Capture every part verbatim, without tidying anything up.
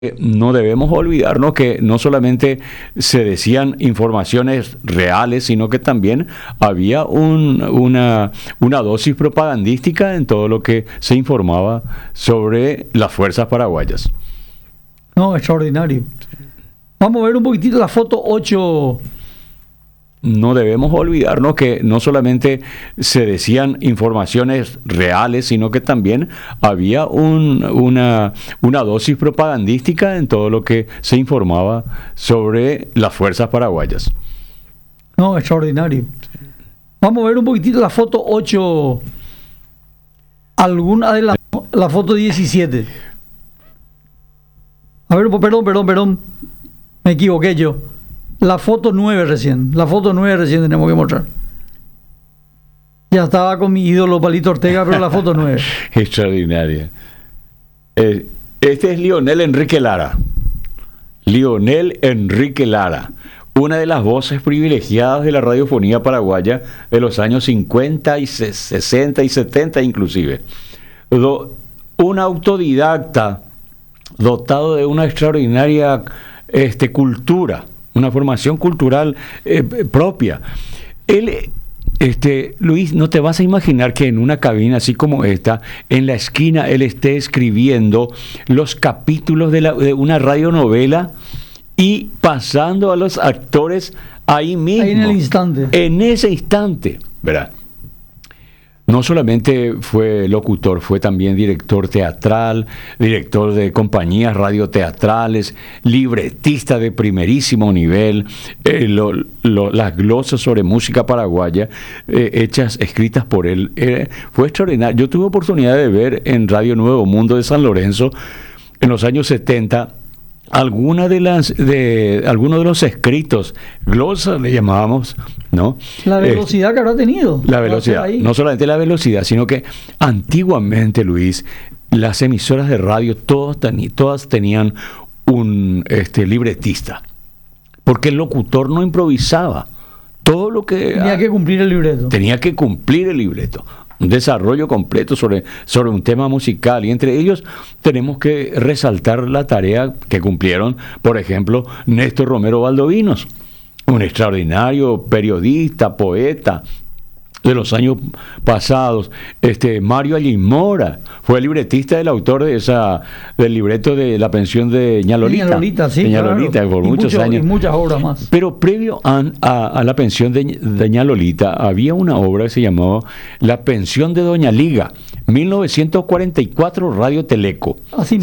No debemos olvidarnos que no solamente se decían informaciones reales, sino que también había un, una, una dosis propagandística en todo lo que se informaba sobre las fuerzas paraguayas. No, extraordinario. Vamos a ver un poquitito la foto ocho. No debemos olvidarnos que no solamente se decían informaciones reales, sino que también había un, una, una dosis propagandística en todo lo que se informaba sobre las fuerzas paraguayas. No, extraordinario. Vamos a ver un poquitito la foto ocho. Alguna de las... La foto diecisiete. A ver, perdón, perdón, perdón. Me equivoqué yo. La foto nueve recién. La foto nueve recién tenemos que mostrar. Ya estaba con mi ídolo Palito Ortega, pero la foto nueve. Extraordinaria. Eh, este es Lionel Enrique Lara. Lionel Enrique Lara. Una de las voces privilegiadas de la radiofonía paraguaya de los años cincuenta y sesenta y setenta inclusive. Do, un autodidacta dotado de una extraordinaria este, cultura. Una formación cultural eh, propia. Él, este, Luis, no te vas a imaginar que en una cabina así como esta, en la esquina, él esté escribiendo los capítulos de, la, de una radionovela y pasando a los actores ahí mismo. Ahí en el instante. En ese instante, ¿verdad? No solamente fue locutor, fue también director teatral, director de compañías radioteatrales, libretista de primerísimo nivel, eh, lo, lo, las glosas sobre música paraguaya eh, hechas, escritas por él. Eh, fue extraordinario. Yo tuve oportunidad de ver en Radio Nuevo Mundo de San Lorenzo, en los años setenta, alguna de las de algunos de los escritos, glosas le llamábamos, ¿no? La velocidad eh, que habrá tenido. La velocidad, no solamente la velocidad, sino que antiguamente, Luis, las emisoras de radio todas, todas tenían un este, libretista, porque el locutor no improvisaba. Todo lo que tenía que cumplir el libreto. Tenía que cumplir el libreto. Un desarrollo completo sobre, sobre un tema musical, y entre ellos tenemos que resaltar la tarea que cumplieron, por ejemplo, Néstor Romero Valdovinos, un extraordinario periodista, poeta de los años pasados. Este Mario Allimora fue el libretista, del autor de esa del libreto de La pensión de Ña Lolita, Ña Lolita, sí, de Ña claro. Lolita, por y muchos mucho, años y muchas obras más. Pero previo a, a, a La pensión de, de Ña Lolita había una obra que se llamaba La pensión de Doña Liga, mil novecientos cuarenta y cuatro, Radio Teleco,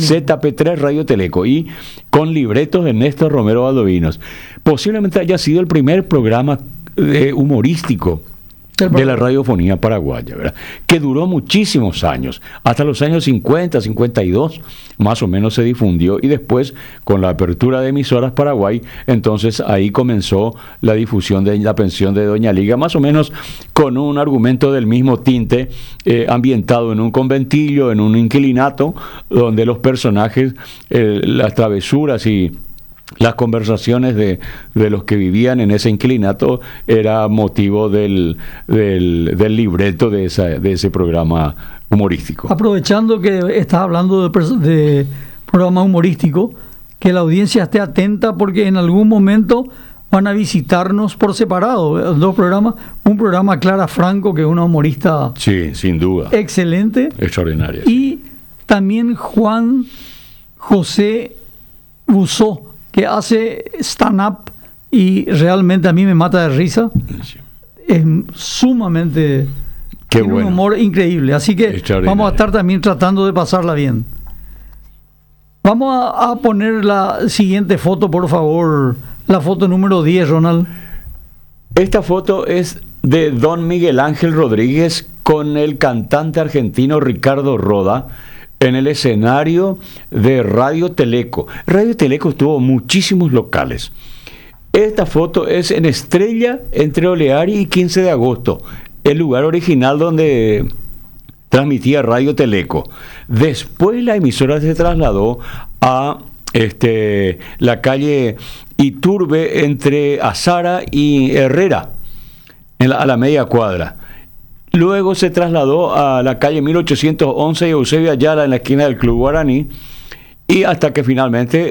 Z P tres Radio Teleco, y con libretos de Néstor Romero Valdovinos. Posiblemente haya sido el primer programa eh, humorístico de la radiofonía paraguaya, ¿verdad? Que duró muchísimos años, hasta los años cincuenta, cincuenta y dos, más o menos se difundió, y después, con la apertura de emisoras Paraguay, entonces ahí comenzó la difusión de La pensión de Doña Liga, más o menos con un argumento del mismo tinte, eh, ambientado en un conventillo, en un inquilinato, donde los personajes, eh, las travesuras y las conversaciones de, de los que vivían en ese inquilinato era motivo del, del, del libreto de, esa, de ese programa humorístico. Aprovechando que estás hablando de, de programa humorístico, que la audiencia esté atenta, porque en algún momento van a visitarnos por separado dos programas. Un programa Clara Franco, que es una humorista, sí, sin duda, excelente, extraordinaria, y sí. También Juan José Buzó, que hace stand-up y realmente a mí me mata de risa. Sí. Es sumamente... Qué tiene bueno. Un humor increíble. Así que vamos a estar también tratando de pasarla bien. Vamos a, a poner la siguiente foto, por favor. La foto número diez, Ronald. Esta foto es de don Miguel Ángel Rodríguez con el cantante argentino Ricardo Roda, en el escenario de Radio Teleco. Radio Teleco tuvo muchísimos locales. Esta foto es en Estrella, entre Oleari y quince de agosto, el lugar original donde transmitía Radio Teleco. Después la emisora se trasladó a este, la calle Iturbe, entre Azara y Herrera, en la, a la media cuadra. Luego se trasladó a la calle mil ochocientos once y Eusebio Ayala, en la esquina del Club Guaraní, y hasta que finalmente